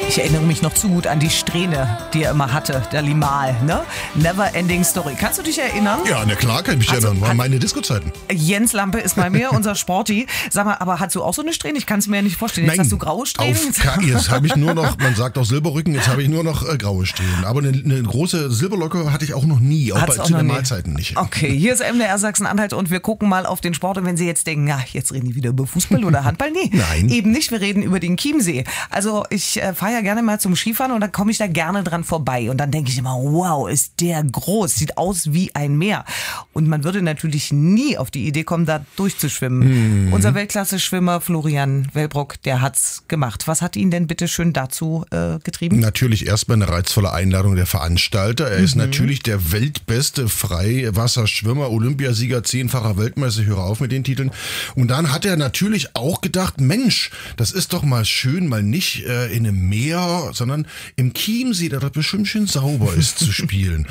Ich erinnere mich noch zu gut an die Strähne, die er immer hatte, der Limal, ne? Never Ending Story. Kannst du dich erinnern? Ja, na klar kann ich mich erinnern. Waren meine Disco-Zeiten. Jens Lampe ist bei mir, unser Sporty. Sag mal, aber hast du auch so eine Strähne? Ich kann es mir ja nicht vorstellen. Jetzt hast du graue Strähnen. Jetzt habe ich nur noch, man sagt auch Silberrücken, jetzt habe ich nur noch graue Strähnen. Aber eine große Silberlocke hatte ich auch noch nie, auch zu den Mahlzeiten nicht. Okay, hier ist MDR Sachsen-Anhalt und wir gucken mal auf den Sport. Und wenn Sie jetzt denken, ja, jetzt reden die wieder über Fußball oder Handball, nee. Nein. Eben nicht, wir reden über den Chiemsee. Also ich fahre ja gerne mal zum Skifahren und dann komme ich da gerne dran vorbei. Und dann denke ich immer, wow, ist der groß, sieht aus wie ein Meer. Und man würde natürlich nie auf die Idee kommen, da durchzuschwimmen. Unser Weltklasse-Schwimmer Florian Wellbrock, der hat's gemacht. Was hat ihn denn bitte schön dazu getrieben? Natürlich erstmal eine reizvolle Einladung der Veranstalter. Er ist natürlich der weltbeste Freiwasserschwimmer, Olympiasieger, 10-facher Weltmeister, höre auf mit den Titeln. Und dann hat er natürlich auch gedacht, Mensch, das ist doch mal schön, mal nicht in einem Meer, sondern im Chiemsee, der dort bestimmt schön sauber ist zu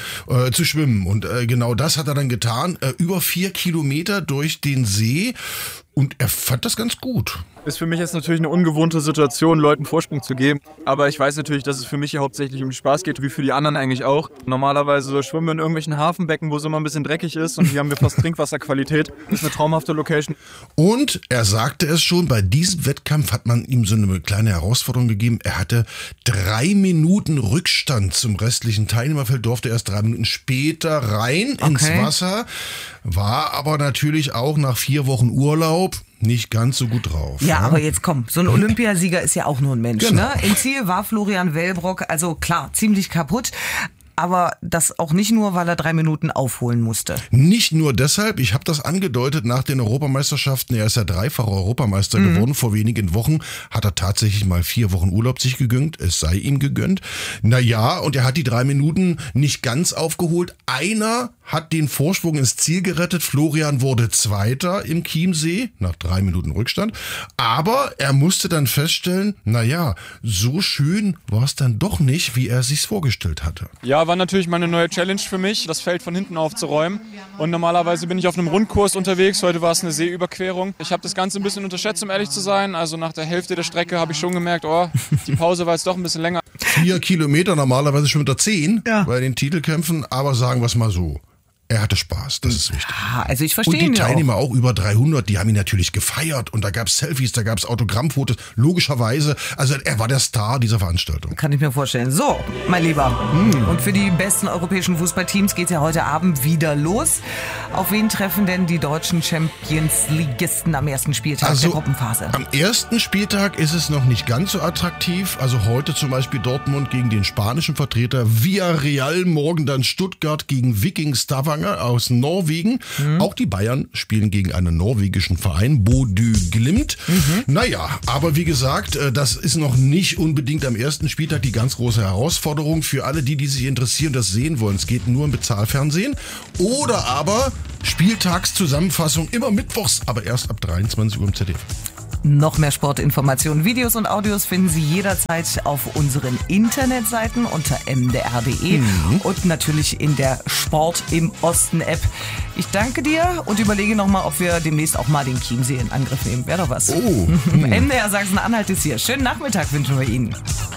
schwimmen. Und genau das hat er dann getan. Über 4 Kilometer durch den See. Und er fand das ganz gut. Ist für mich jetzt natürlich eine ungewohnte Situation, Leuten Vorsprung zu geben. Aber ich weiß natürlich, dass es für mich hier hauptsächlich um Spaß geht, wie für die anderen eigentlich auch. Normalerweise schwimmen wir in irgendwelchen Hafenbecken, wo es immer ein bisschen dreckig ist. Und hier haben wir fast Trinkwasserqualität. Das ist eine traumhafte Location. Und er sagte es schon, bei diesem Wettkampf hat man ihm so eine kleine Herausforderung gegeben. Er hatte 3 Minuten Rückstand zum restlichen Teilnehmerfeld, durfte erst 3 Minuten später rein ins Wasser. War aber natürlich auch nach 4 Wochen Urlaub nicht ganz so gut drauf. Ja, aber jetzt komm, so ein Olympiasieger ist ja auch nur ein Mensch. Genau. Ne? Im Ziel war Florian Wellbrock, also klar, ziemlich kaputt. Aber das auch nicht nur, weil er 3 Minuten aufholen musste. Nicht nur deshalb, ich habe das angedeutet nach den Europameisterschaften. Er ist ja 3-facher Europameister geworden. Vor wenigen Wochen hat er tatsächlich mal 4 Wochen Urlaub sich gegönnt. Es sei ihm gegönnt. Naja, und er hat die 3 Minuten nicht ganz aufgeholt. Einer hat den Vorsprung ins Ziel gerettet. Florian wurde Zweiter im Chiemsee nach 3 Minuten Rückstand. Aber er musste dann feststellen, naja, so schön war es dann doch nicht, wie er sich's vorgestellt hatte. Ja, war natürlich mal eine neue Challenge für mich, das Feld von hinten aufzuräumen. Und normalerweise bin ich auf einem Rundkurs unterwegs. Heute war es eine Seeüberquerung. Ich habe das Ganze ein bisschen unterschätzt, um ehrlich zu sein. Also nach der Hälfte der Strecke habe ich schon gemerkt, die Pause war jetzt doch ein bisschen länger. 4 Kilometer, normalerweise schon unter 10 bei den Titelkämpfen. Aber sagen wir es mal so. Er hatte Spaß, das ist wichtig. Ja, also ich verstehe ihn. Und die Teilnehmer auch über 300, die haben ihn natürlich gefeiert. Und da gab es Selfies, da gab es Autogrammfotos, logischerweise. Also er war der Star dieser Veranstaltung. Kann ich mir vorstellen. So, mein Lieber. Und für die besten europäischen Fußballteams geht es ja heute Abend wieder los. Auf wen treffen denn die deutschen Champions-Ligisten am ersten Spieltag der Gruppenphase? Am ersten Spieltag ist es noch nicht ganz so attraktiv. Also heute zum Beispiel Dortmund gegen den spanischen Vertreter Villarreal. Morgen dann Stuttgart gegen Viking Stavanger aus Norwegen. Auch die Bayern spielen gegen einen norwegischen Verein, Bodø Glimt. Naja, aber wie gesagt, das ist noch nicht unbedingt am ersten Spieltag die ganz große Herausforderung für alle, die sich interessieren, das sehen wollen. Es geht nur im Bezahlfernsehen. Oder aber Spieltagszusammenfassung immer mittwochs, aber erst ab 23 Uhr im ZDF. Noch mehr Sportinformationen, Videos und Audios finden Sie jederzeit auf unseren Internetseiten unter mdr.de und natürlich in der Sport im Osten App. Ich danke dir und überlege nochmal, ob wir demnächst auch mal den Chiemsee in Angriff nehmen. Wäre doch was. Oh. MDR Sachsen-Anhalt ist hier. Schönen Nachmittag wünschen wir Ihnen.